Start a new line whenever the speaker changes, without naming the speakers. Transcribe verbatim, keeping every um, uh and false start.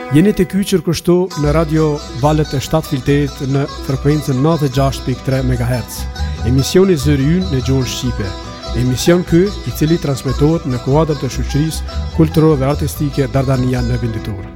Jeni të kyçur kështu në radio Valët e shtatë Filterit në frekuencën nëntëdhjetë e gjashtë pikë tre megahertz. Emisioni Zëri Ynë në gjuhën shqipe. Emision ky i cili transmetohet në kuadër të shoqërisë kulturore dhe artistike Dardania në Venditor.